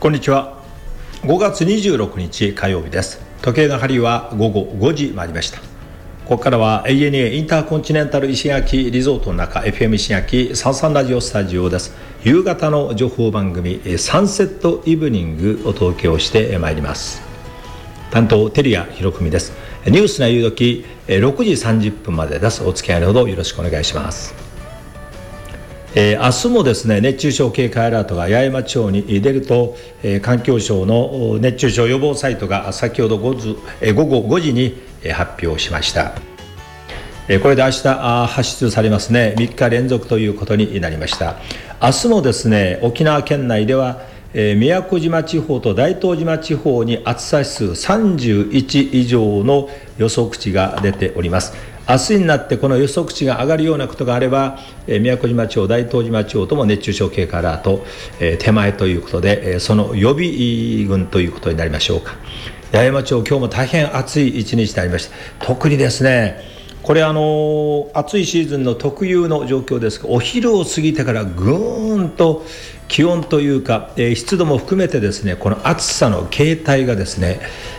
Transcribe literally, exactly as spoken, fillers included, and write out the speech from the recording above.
こんにちは。ごがつにじゅうろくにち火曜日です。時計の針は午後ごじ回りました。ここからは エーエヌエー インターコンチネンタル石垣リゾートの中 エフエム 石垣さんさんラジオスタジオです。夕方の情報番組サンセットイブニングをお届けをしてまいります。担当照屋博文です。ニュースな夕時ろくじさんじゅっぷんまでです。お付き合いのほどよろしくお願いします。えー、明日もですね、熱中症警戒アラートが八重山町に出ると、えー、環境省の熱中症予防サイトが先ほどごず、えー、午後ごじに発表しました。えー、これで明日発出されますね。みっか連続ということになりました。明日もですね、沖縄県内では、えー、宮古島地方と大東島地方に暑さ指数さんじゅういち以上の予測値が出ております。明日になってこの予測値が上がるようなことがあれば、えー、宮古島地方、大東島地方とも熱中症警戒アラート、えー、手前ということで、えー、その予備軍ということになりましょうか。八重山町、今日も大変暑い一日になりました。特にですね、これあの暑いシーズンの特有の状況ですが、お昼を過ぎてからぐーんと気温というか、えー、湿度も含めてですね、この暑さの形態がですね、